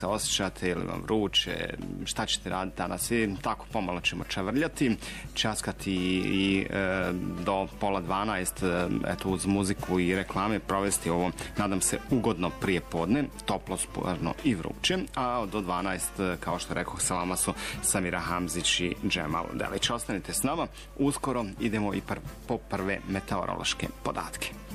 osjećate ili vam vruće, šta ćete raditi danas i tako pomalo ćemo čavrljati, časkati i do 11:30 eto uz muziku i reklame provesti ovo, nadam se, ugodno prije podne, toplo, spurno i vruće, a do 12 kao što rekoh sa vama su Samira Hamzić i Džemal Delić. Ostanite s nama, uskoro idemo i po prve meteorološke podatke.